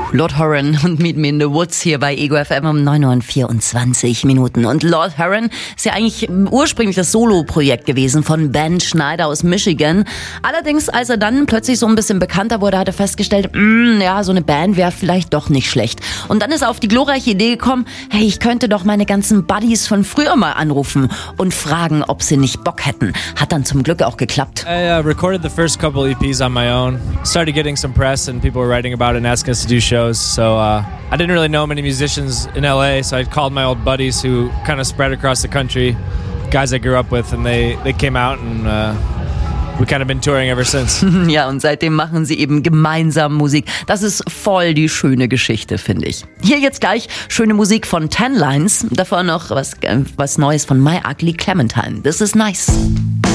Lord Huron und Meet Me in the Woods hier bei Ego FM um 9:24 Minuten. Und Lord Huron ist ja eigentlich ursprünglich das Solo-Projekt gewesen von Ben Schneider aus Michigan. Allerdings, als er dann plötzlich so ein bisschen bekannter wurde, hat er festgestellt, ja, so eine Band wäre vielleicht doch nicht schlecht. Und dann ist er auf die glorreiche Idee gekommen, hey, ich könnte doch meine ganzen Buddies von früher mal anrufen und fragen, ob sie nicht Bock hätten. Hat dann zum Glück auch geklappt. I recorded the first couple EPs on my own. Started getting some press and people were writing about it and asking us to do shows. So I didn't really know many musicians in LA, so I called my old buddies who kind of spread across the country, guys I grew up with, and they came out and we kind of been touring ever since. Ja, und seitdem machen sie eben gemeinsam Musik. Das ist voll die schöne Geschichte, finde ich. Hier jetzt gleich schöne Musik von Ten Lines. Davor noch was Neues von My Ugly Clementine. This is nice.